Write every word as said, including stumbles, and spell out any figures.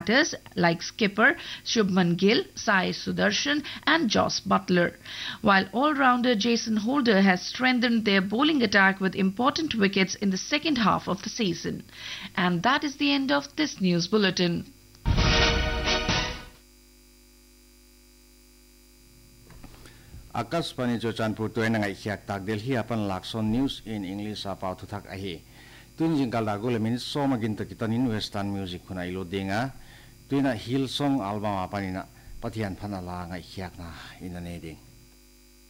batters like skipper Shubman Gill, Sai Sudarshan and Joss Butler, while all-rounder Jason Holder has strengthened their bowling attack with important wickets in the second half of the season. And that is the end of this news bulletin. Akashvani Chochanpur toina ngai hiak tak Delhi apan lakson news in English apau thuthak ahi tuin jingkal dagule min soma ginta kitanin western music khuna ilo denga tuina Hillsong album apanina pathian phana la ngai hiak na inane ding